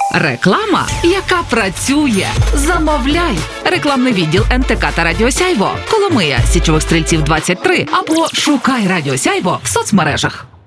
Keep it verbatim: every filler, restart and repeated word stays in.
Реклама, яка працює. Замовляй. Рекламний відділ ен те ка та Радіо Сяйво. Коломия, Січових Стрільців, двадцять три. Або шукай Радіо Сяйво в соцмережах.